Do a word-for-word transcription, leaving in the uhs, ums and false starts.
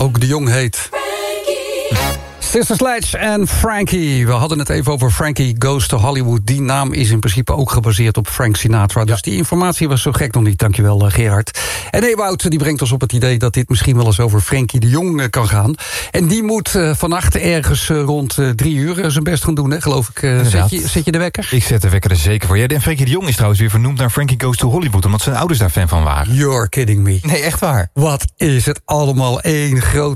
ook de Jong heet. Sister Sledge en Frankie. We hadden het even over Frankie Goes to Hollywood. Die naam is in principe ook gebaseerd op Frank Sinatra. Dus ja. Die informatie was zo gek nog niet. Dankjewel, Gerard. En Ewout die brengt ons op het idee dat dit misschien wel eens over Frankie de Jong kan gaan. En die moet uh, vannacht ergens uh, rond uh, drie uur uh, zijn best gaan doen, hè, geloof ik. Uh, zet, je, zet je de wekker? Ik zet de wekker er zeker voor. Ja, en Frankie de Jong is trouwens weer vernoemd naar Frankie Goes to Hollywood, omdat zijn ouders daar fan van waren. You're kidding me. Nee, echt waar. Wat is het allemaal één grote